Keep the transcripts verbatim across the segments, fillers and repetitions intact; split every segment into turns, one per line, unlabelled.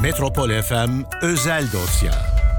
Metropol F M Özel Dosya.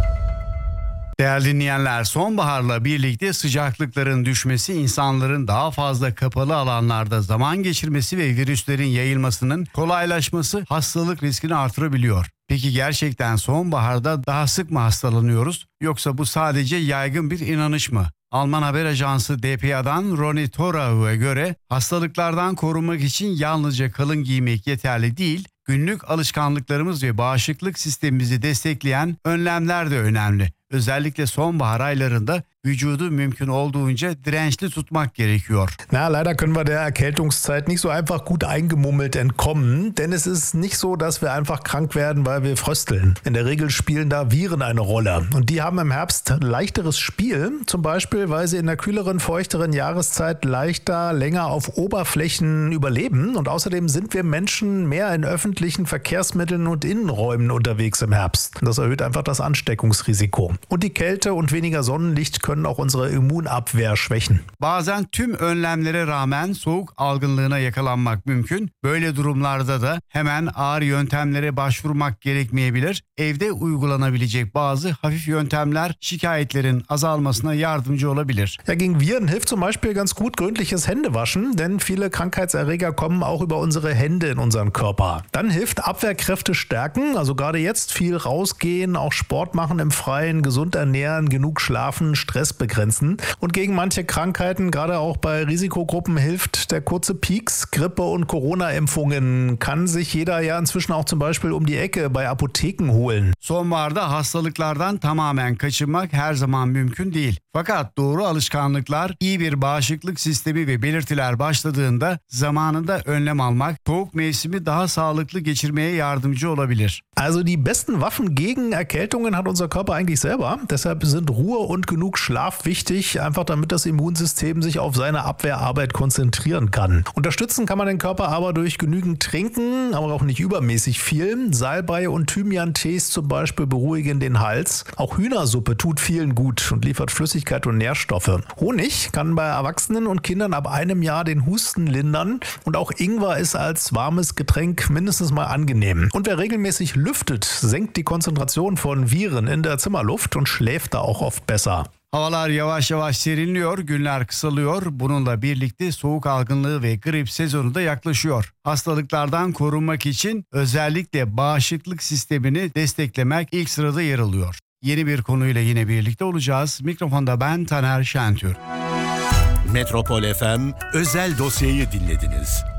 Değerli dinleyenler, sonbaharla birlikte sıcaklıkların düşmesi insanların daha fazla kapalı alanlarda zaman geçirmesi ve virüslerin yayılmasının kolaylaşması hastalık riskini artırabiliyor. Peki gerçekten sonbaharda daha sık mı hastalanıyoruz, yoksa bu sadece yaygın bir inanış mı? Alman haber ajansı D P A'dan Ronny Thorau'ya göre hastalıklardan korunmak için yalnızca kalın giymek yeterli değil, günlük alışkanlıklarımız ve bağışıklık sistemimizi destekleyen önlemler de önemli. Özellikle sonbahar aylarında vücudu mümkün olduğunca dirençli tutmak gerekiyor.
Na, leider können wir der Erkältungszeit nicht so einfach gut eingemummelt entkommen, denn es ist nicht so, dass wir einfach krank werden, weil wir frösteln. In der Regel spielen da Viren eine Rolle und die haben im Herbst leichteres Spiel, zum Beispiel, weil sie in der kühleren, feuchteren Jahreszeit leichter, länger auf Oberflächen überleben und außerdem sind wir Menschen mehr in öffentlichen Verkehrsmitteln und Innenräumen unterwegs im Herbst. Das erhöht einfach das Ansteckungsrisiko. Und die Kälte und weniger Sonnenlicht können auch unsere Immunabwehr schwächen.
Bazen tüm önlemlere rağmen soğuk algınlığına yakalanmak mümkün. Böyle durumlarda da hemen ağır yöntemlere başvurmak gerekmeyebilir. Evde uygulanabilecek bazı hafif yöntemler şikayetlerin azalmasına yardımcı olabilir.
Ja, gegen Viren hilft zum Beispiel ganz gut gründliches Händewaschen, denn viele Krankheitserreger kommen auch über unsere Hände in unseren Körper. Dann hilft Abwehrkräfte stärken, also gerade jetzt viel rausgehen, auch Sport machen im Freien, gesund ernähren, genug schlafen, Stress begrenzen. Und gegen manche Krankheiten, gerade auch bei Risikogruppen, hilft der kurze Pieks. Grippe- und Corona-Impfungen kann sich jeder ja inzwischen auch zum Beispiel um die Ecke bei Apotheken holen.
Sonbaharda hastalıklardan tamamen kaçınmak her zaman mümkün değil. Fakat doğru alışkanlıklar, iyi bir bağışıklık sistemi ve belirtiler başladığında zamanında önlem almak, soğuk mevsimi daha sağlıklı geçirmeye yardımcı olabilir.
Also die besten Waffen gegen Erkältungen hat unser Körper eigentlich selber. Deshalb sind Ruhe und genug Schlaf wichtig, einfach damit das Immunsystem sich auf seine Abwehrarbeit konzentrieren kann. Unterstützen kann man den Körper aber durch genügend Trinken, aber auch nicht übermäßig viel. Salbei und Thymian-Tees zum Beispiel beruhigen den Hals. Auch Hühnersuppe tut vielen gut und liefert Flüssigkeit und Nährstoffe. Honig kann bei Erwachsenen und Kindern ab einem Jahr den Husten lindern und auch Ingwer ist als warmes Getränk mindestens mal angenehm. Und wer regelmäßig lüftet, senkt die Konzentration von Viren in der Zimmerluft und schläft da auch oft besser.
Havalar yavaş yavaş serinliyor, günler kısalıyor. Bununla birlikte soğuk algınlığı ve grip sezonu da yaklaşıyor. Hastalıklardan korunmak için özellikle bağışıklık sistemini desteklemek ilk sırada yer alıyor. Yeni bir konuyla yine birlikte olacağız. Mikrofonda ben Taner Şentürk.
Metropol F M Özel Dosya'yı dinlediniz.